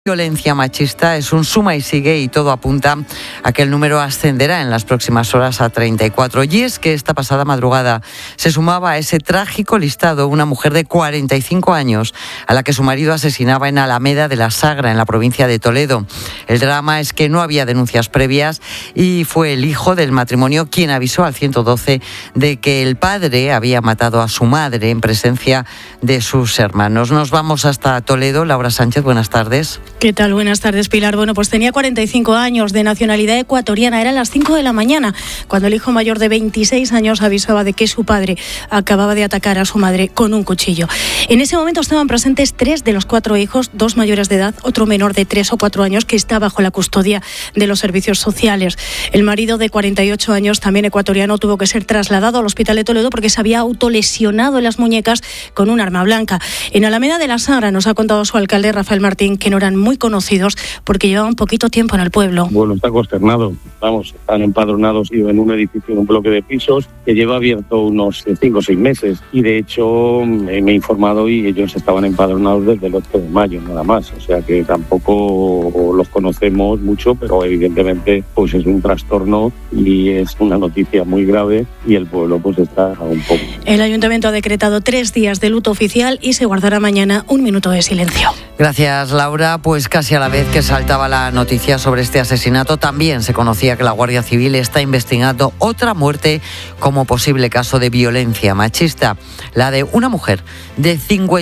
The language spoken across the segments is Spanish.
Violencia machista es un suma y sigue y todo apunta a que el número ascenderá en las próximas horas a 34. Y es que esta pasada madrugada se sumaba a ese trágico listado una mujer de 45 años a la que su marido asesinaba en Alameda de la Sagra, en la provincia de Toledo. El drama es que no había denuncias previas y fue el hijo del matrimonio quien avisó al 112 de que el padre había matado a su madre en presencia de sus hermanos. Nos vamos hasta Toledo. Laura Sánchez, buenas tardes. ¿Qué tal? Buenas tardes, Pilar. Bueno, pues tenía 45 años, de nacionalidad ecuatoriana. Eran las 5 de la mañana cuando el hijo mayor de 26 años avisaba de que su padre acababa de atacar a su madre con un cuchillo. En ese momento estaban presentes 3 de los 4 hijos, 2 mayores de edad, otro menor de 3 o 4 años que está bajo la custodia de los servicios sociales. El marido de 48 años, también ecuatoriano, tuvo que ser trasladado al hospital de Toledo porque se había autolesionado en las muñecas con un arma blanca. En Alameda de la Sagra, nos ha contado su alcalde, Rafael Martín, que no eran muy conocidos porque llevaban poquito tiempo en el pueblo. Bueno, está consternado. Están empadronados y en un edificio, en un bloque de pisos que lleva abierto unos 5 o 6 meses. Y de hecho me he informado y ellos estaban empadronados desde el 8 de mayo, nada más. O sea que tampoco los conocemos mucho, pero evidentemente pues es un trastorno y es una noticia muy grave y el pueblo pues está un poco. El ayuntamiento ha decretado 3 días de luto oficial y se guardará mañana un minuto de silencio. Gracias, Laura. Pues casi a la vez que saltaba la noticia sobre este asesinato, también se conocía que la Guardia Civil está investigando otra muerte como posible caso de violencia machista, la de una mujer de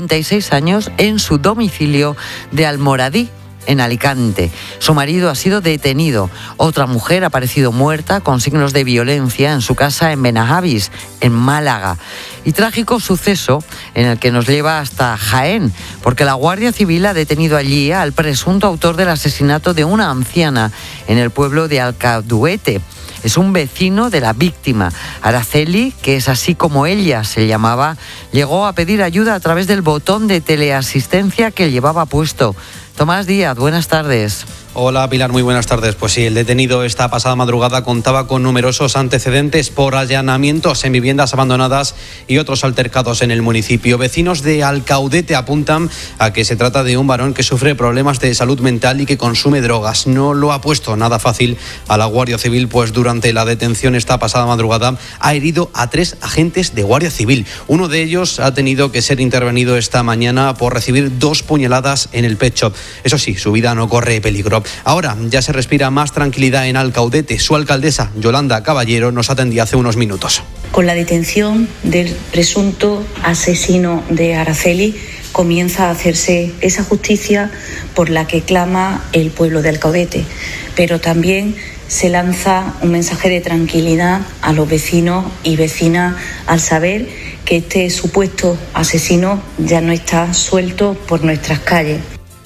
56 años en su domicilio de Almoradí, en Alicante. Su marido ha sido detenido. Otra mujer ha aparecido muerta con signos de violencia en su casa en Benahavis, en Málaga. Y trágico suceso en el que nos lleva hasta Jaén, porque la Guardia Civil ha detenido allí al presunto autor del asesinato de una anciana en el pueblo de Alcaduete. Es un vecino de la víctima. Araceli, que es así como ella se llamaba, llegó a pedir ayuda a través del botón de teleasistencia que llevaba puesto. Tomás Díaz, buenas tardes. Hola Pilar, muy buenas tardes. Pues sí, el detenido esta pasada madrugada contaba con numerosos antecedentes por allanamientos en viviendas abandonadas y otros altercados en el municipio. Vecinos de Alcaudete apuntan a que se trata de un varón que sufre problemas de salud mental y que consume drogas. No lo ha puesto nada fácil a la Guardia Civil, pues durante la detención esta pasada madrugada ha herido a 3 agentes de Guardia Civil. Uno de ellos ha tenido que ser intervenido esta mañana por recibir 2 puñaladas en el pecho. Eso sí, su vida no corre peligro. Ahora ya se respira más tranquilidad en Alcaudete. Su alcaldesa, Yolanda Caballero, nos atendía hace unos minutos. Con la detención del presunto asesino de Araceli, comienza a hacerse esa justicia por la que clama el pueblo de Alcaudete. Pero también se lanza un mensaje de tranquilidad a los vecinos y vecinas al saber que este supuesto asesino ya no está suelto por nuestras calles.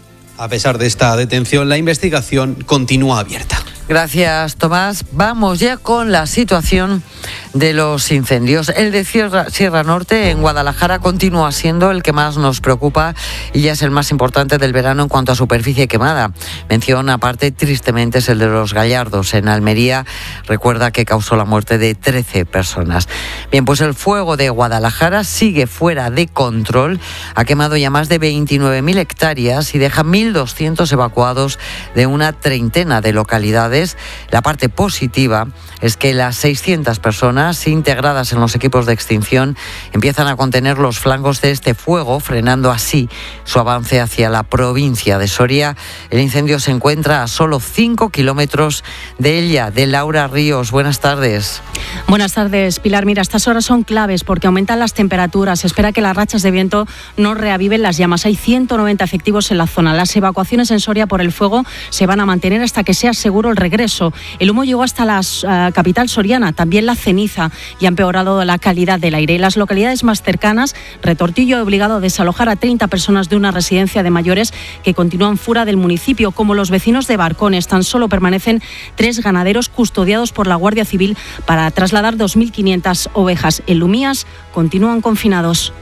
A pesar de esta detención, la investigación continúa abierta. Gracias, Tomás. Vamos ya con la situación de los incendios. El de Sierra Norte, en Guadalajara, continúa siendo el que más nos preocupa y ya es el más importante del verano en cuanto a superficie quemada. Mención aparte, tristemente, es el de Los Gallardos, en Almería. Recuerda que causó la muerte de 13 personas. Bien, pues el fuego de Guadalajara sigue fuera de control. Ha quemado ya más de 29.000 hectáreas y deja 1.200 evacuados de una treintena de localidades. La parte positiva es que las 600 personas integradas en los equipos de extinción empiezan a contener los flancos de este fuego, frenando así su avance hacia la provincia de Soria. El incendio se encuentra a solo 5 kilómetros de ella. De Laura Ríos, buenas tardes. Buenas tardes, Pilar. Mira, estas horas son claves porque aumentan las temperaturas. Se espera que las rachas de viento no reaviven las llamas. Hay 190 efectivos en la zona. Las evacuaciones en Soria por el fuego se van a mantener hasta que sea seguro el regreso. El humo llegó hasta la capital soriana, también la ceniza, y ha empeorado la calidad del aire. En las localidades más cercanas, Retortillo ha obligado a desalojar a 30 personas de una residencia de mayores que continúan fuera del municipio. Como los vecinos de Barcones, tan solo permanecen 3 ganaderos custodiados por la Guardia Civil para trasladar 2.500 ovejas. En Lumías continúan confinados.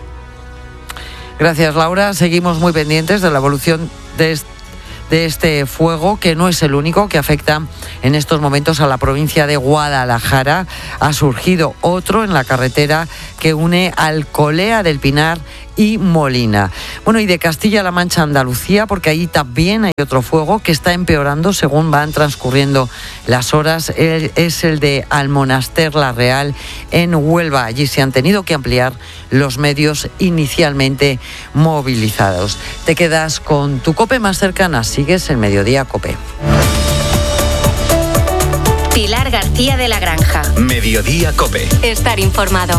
Gracias, Laura. Seguimos muy pendientes de la evolución de este fuego, que no es el único que afecta en estos momentos a la provincia de Guadalajara. Ha surgido otro en la carretera que une Alcolea del Pinar y Molina. Bueno, y de Castilla-La Mancha a Andalucía, porque ahí también hay otro fuego que está empeorando según van transcurriendo las horas. Es el de Almonaster la Real en Huelva. Allí se han tenido que ampliar los medios inicialmente movilizados. Te quedas con tu COPE más cercana, sigues el Mediodía COPE. Pilar García de la Granja. Mediodía COPE. Estar informado.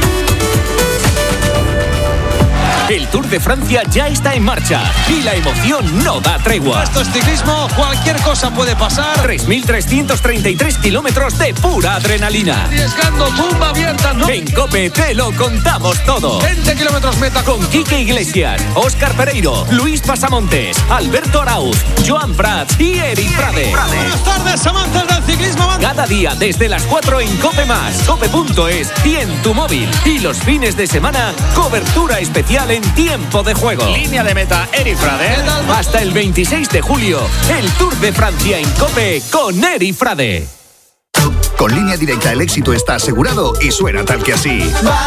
El Tour de Francia ya está en marcha y la emoción no da tregua. Esto es ciclismo, cualquier cosa puede pasar. 3.333 kilómetros de pura adrenalina. Arriesgando, tumba abierta, ¿no? En COPE te lo contamos todo. 20 kilómetros meta. Con Quique Iglesias, Óscar Pereiro, Luis Pasamontes, Alberto Arauz, Joan Prats y Eric Frade. Buenas tardes, amantes del ciclismo. Cada día desde las 4 en COPE+, cope.es y en tu móvil. Y los fines de semana, cobertura especial en tiempo de juego. Línea de meta, Eric Frade. Hasta el 26 de julio, el Tour de Francia en COPE con Eric Frade. Con Línea Directa el éxito está asegurado y suena tal que así.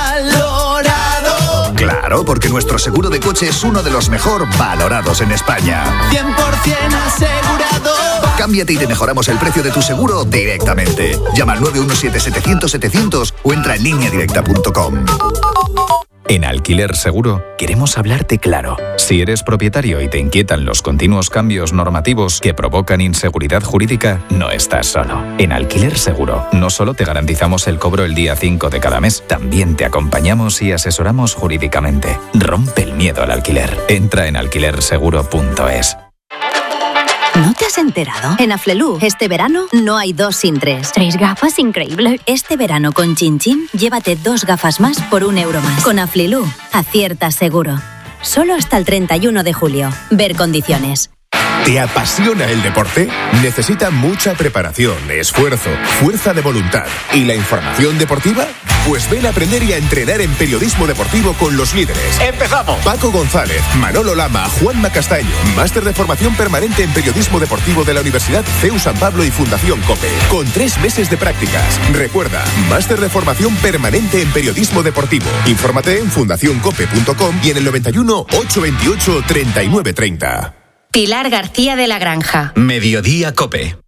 ¡Valorado! Claro, porque nuestro seguro de coche es uno de los mejor valorados en España. 100% asegurado. Cámbiate y te mejoramos el precio de tu seguro directamente. Llama al 917-700-700 o entra en lineadirecta.com. En Alquiler Seguro queremos hablarte claro. Si eres propietario y te inquietan los continuos cambios normativos que provocan inseguridad jurídica, no estás solo. En Alquiler Seguro no solo te garantizamos el cobro el día 5 de cada mes, también te acompañamos y asesoramos jurídicamente. Rompe el miedo al alquiler. Entra en alquilerseguro.es. ¿No te has enterado? En Aflelu, este verano no hay 2 sin 3. 3 gafas, increíble. Este verano con Chin Chin, llévate 2 gafas más por €1 más. Con Aflelu, acierta seguro. Solo hasta el 31 de julio. Ver condiciones. ¿Te apasiona el deporte? Necesita mucha preparación, esfuerzo, fuerza de voluntad y la información deportiva. Pues ven a aprender y a entrenar en periodismo deportivo con los líderes. ¡Empezamos! Paco González, Manolo Lama, Juanma Castaño. Máster de formación permanente en periodismo deportivo de la Universidad CEU San Pablo y Fundación COPE. Con 3 meses de prácticas. Recuerda, máster de formación permanente en periodismo deportivo. Infórmate en fundacioncope.com y en el 91 828 3930. Pilar García de la Granja. Mediodía COPE.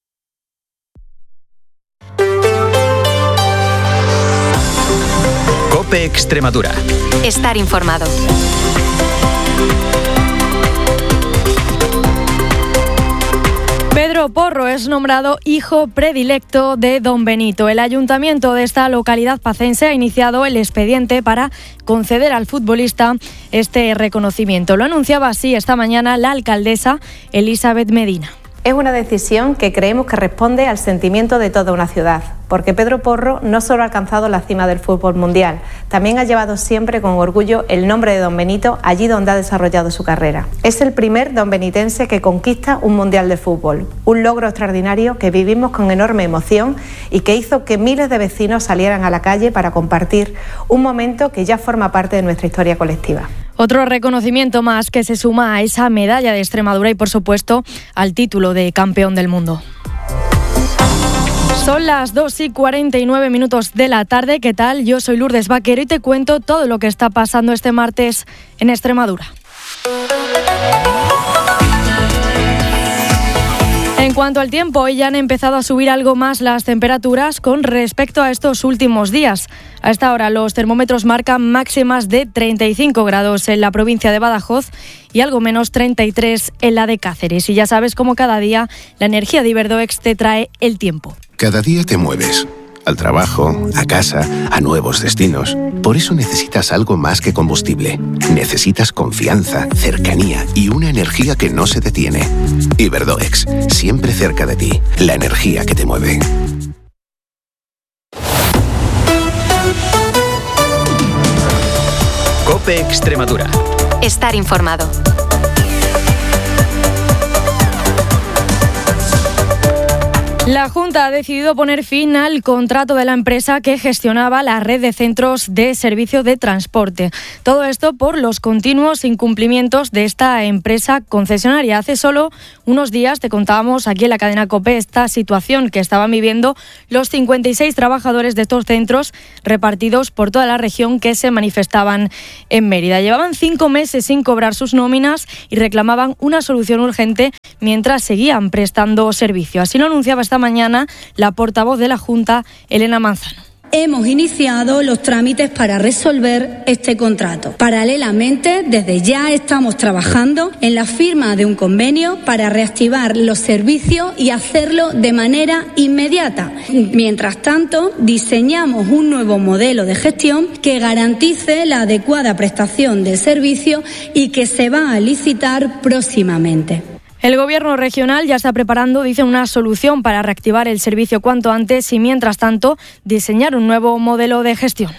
COPE Extremadura. Estar informado. Pedro Porro es nombrado hijo predilecto de Don Benito. El ayuntamiento de esta localidad pacense ha iniciado el expediente para conceder al futbolista este reconocimiento. Lo anunciaba así esta mañana la alcaldesa Elizabeth Medina. Es una decisión que creemos que responde al sentimiento de toda una ciudad, porque Pedro Porro no solo ha alcanzado la cima del fútbol mundial, también ha llevado siempre con orgullo el nombre de Don Benito allí donde ha desarrollado su carrera. Es el primer donbenitense que conquista un mundial de fútbol, un logro extraordinario que vivimos con enorme emoción y que hizo que miles de vecinos salieran a la calle para compartir un momento que ya forma parte de nuestra historia colectiva. Otro reconocimiento más que se suma a esa medalla de Extremadura y, por supuesto, al título de campeón del mundo. Son las 2:49 de la tarde. ¿Qué tal? Yo soy Lourdes Vaquero y te cuento todo lo que está pasando este martes en Extremadura. En cuanto al tiempo, hoy ya han empezado a subir algo más las temperaturas con respecto a estos últimos días. A esta hora los termómetros marcan máximas de 35 grados en la provincia de Badajoz y algo menos 33 en la de Cáceres. Y ya sabes, como cada día, la energía de Iberdoex te trae el tiempo. Cada día te mueves. Al trabajo, a casa, a nuevos destinos. Por eso necesitas algo más que combustible. Necesitas confianza, cercanía y una energía que no se detiene. Iberdoex, siempre cerca de ti. La energía que te mueve. COPE Extremadura. Estar informado. La Junta ha decidido poner fin al contrato de la empresa que gestionaba la red de centros de servicio de transporte. Todo esto por los continuos incumplimientos de esta empresa concesionaria. Hace solo unos días te contábamos aquí en la cadena COPE esta situación que estaban viviendo los 56 trabajadores de estos centros repartidos por toda la región que se manifestaban en Mérida. Llevaban 5 meses sin cobrar sus nóminas y reclamaban una solución urgente mientras seguían prestando servicio. Así lo anunciaba esta mañana la portavoz de la Junta, Elena Manzano. Hemos iniciado los trámites para resolver este contrato. Paralelamente, desde ya estamos trabajando en la firma de un convenio para reactivar los servicios y hacerlo de manera inmediata. Mientras tanto, diseñamos un nuevo modelo de gestión que garantice la adecuada prestación del servicio y que se va a licitar próximamente. El Gobierno regional ya está preparando, dice, una solución para reactivar el servicio cuanto antes y, mientras tanto, diseñar un nuevo modelo de gestión.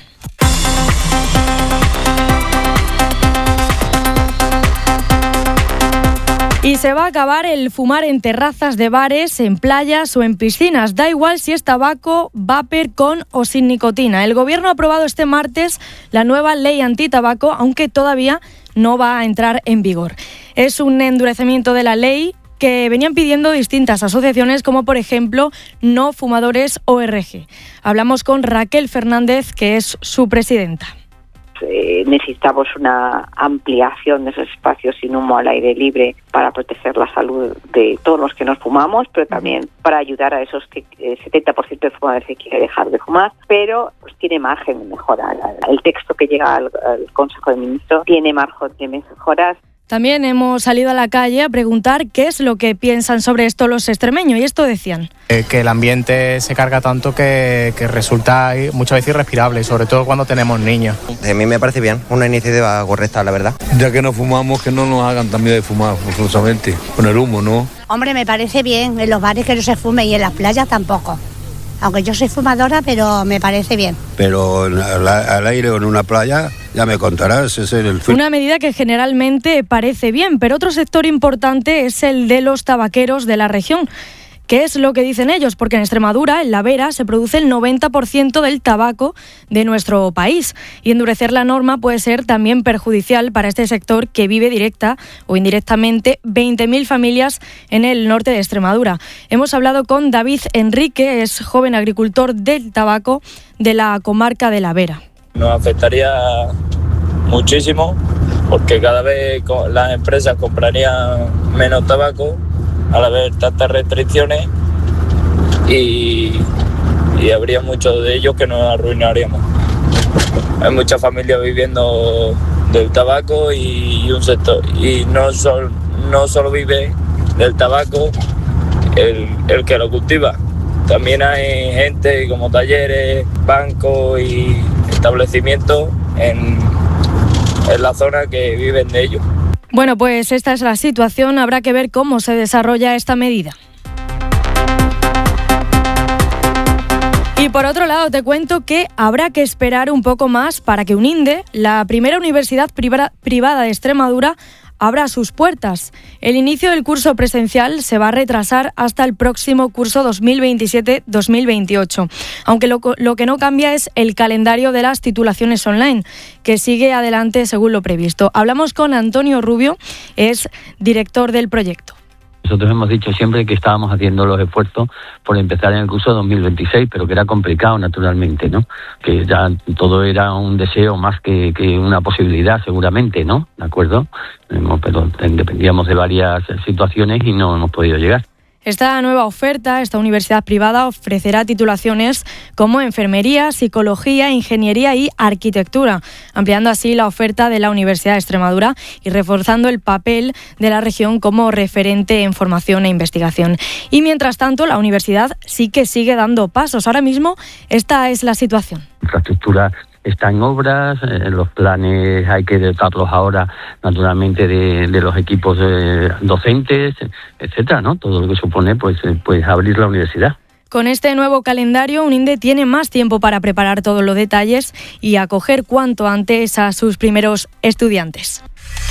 Y se va a acabar el fumar en terrazas de bares, en playas o en piscinas. Da igual si es tabaco, vapor, con o sin nicotina. El Gobierno ha aprobado este martes la nueva ley antitabaco, aunque todavía no va a entrar en vigor. Es un endurecimiento de la ley que venían pidiendo distintas asociaciones, como por ejemplo No Fumadores ORG. Hablamos con Raquel Fernández, que es su presidenta. Necesitamos una ampliación de esos espacios sin humo al aire libre para proteger la salud de todos los que nos fumamos, pero también para ayudar a esos 70% de fumadores que quiere dejar de fumar, pero pues tiene margen de mejora. El texto que llega al Consejo de Ministros tiene margen de mejoras. También hemos salido a la calle a preguntar qué es lo que piensan sobre esto los extremeños, y esto decían. Que el ambiente se carga tanto que resulta muchas veces irrespirable, sobre todo cuando tenemos niños. A mí me parece bien, una iniciativa correcta, la verdad. Ya que no fumamos, que no nos hagan también de fumar, forzosamente, con el humo, ¿no? Hombre, me parece bien, en los bares que no se fume y en las playas tampoco. Aunque yo soy fumadora, pero me parece bien. Pero al aire o en una playa, ya me contarás, ese es el fin. Una medida que generalmente parece bien, pero otro sector importante es el de los tabaqueros de la región. ¿Qué es lo que dicen ellos? Porque en Extremadura, en La Vera, se produce el 90% del tabaco de nuestro país. Y endurecer la norma puede ser también perjudicial para este sector que vive directa o indirectamente 20.000 familias en el norte de Extremadura. Hemos hablado con David Enrique, es joven agricultor del tabaco de la comarca de La Vera. Nos afectaría muchísimo porque cada vez las empresas comprarían menos tabaco al haber tantas restricciones y habría muchos de ellos que nos arruinaríamos. Hay muchas familias viviendo del tabaco y un sector, y no solo vive del tabaco el que lo cultiva. También hay gente como talleres, bancos y establecimientos en la zona que viven de ello. Bueno, pues esta es la situación. Habrá que ver cómo se desarrolla esta medida. Y por otro lado, te cuento que habrá que esperar un poco más para que UNINDE, la primera universidad privada de Extremadura, abra sus puertas. El inicio del curso presencial se va a retrasar hasta el próximo curso 2027-2028, aunque lo que no cambia es el calendario de las titulaciones online, que sigue adelante según lo previsto. Hablamos con Antonio Rubio, es director del proyecto. Nosotros hemos dicho siempre que estábamos haciendo los esfuerzos por empezar en el curso 2026, pero que era complicado naturalmente, ¿no? Que ya todo era un deseo más que una posibilidad seguramente, ¿no? ¿De acuerdo? Pero dependíamos de varias situaciones y no hemos podido llegar. Esta nueva oferta, esta universidad privada, ofrecerá titulaciones como enfermería, psicología, ingeniería y arquitectura, ampliando así la oferta de la Universidad de Extremadura y reforzando el papel de la región como referente en formación e investigación. Y mientras tanto, la universidad sí que sigue dando pasos. Ahora mismo, esta es la situación. Infraestructura está en obras, los planes hay que dotarlos ahora naturalmente de los equipos docentes, etcétera, ¿no? Todo lo que supone pues abrir la universidad. Con este nuevo calendario, UNINDE tiene más tiempo para preparar todos los detalles y acoger cuanto antes a sus primeros estudiantes.